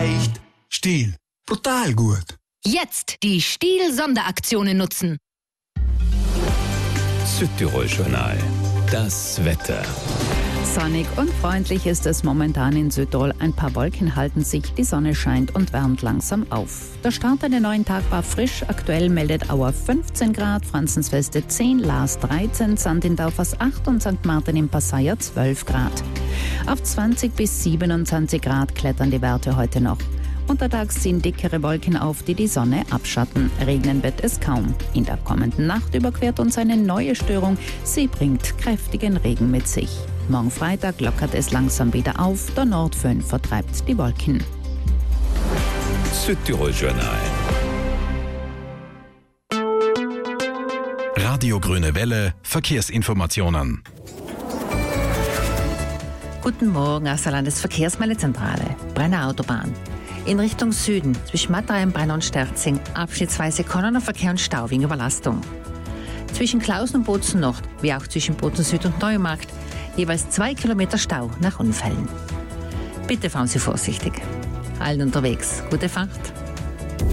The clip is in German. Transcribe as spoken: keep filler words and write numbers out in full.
leicht. Stiel, brutal gut. Jetzt die Stiel-Sonderaktionen nutzen. Südtirol-Journal. Das Wetter. Sonnig und freundlich ist es momentan in Südtirol. Ein paar Wolken halten sich, die Sonne scheint und wärmt langsam auf. Der Start in den neuen Tag war frisch. Aktuell meldet Auer fünfzehn Grad, Franzensfeste zehn, Laas dreizehn, Sandindorfers acht und Sankt Martin im Passaier zwölf Grad. Auf zwanzig bis siebenundzwanzig Grad klettern die Werte heute noch. Untertags ziehen dickere Wolken auf, die die Sonne abschatten. Regnen wird es kaum. In der kommenden Nacht überquert uns eine neue Störung. Sie bringt kräftigen Regen mit sich. Morgen Freitag lockert es langsam wieder auf. Der Nordföhn vertreibt die Wolken. Südtirol-Journal. Radio Grüne Welle, Verkehrsinformationen. Guten Morgen aus der Landesverkehrsmeldezentrale. Brenner Autobahn. In Richtung Süden, zwischen Matterheim, Brenner und Sterzing, abschnittsweise Konnerverkehr und Stau wegen Überlastung. Zwischen Klausen und Bozen Nord, wie auch zwischen Bozen Süd und Neumarkt, jeweils zwei Kilometer Stau nach Unfällen. Bitte fahren Sie vorsichtig. Allen unterwegs, gute Fahrt.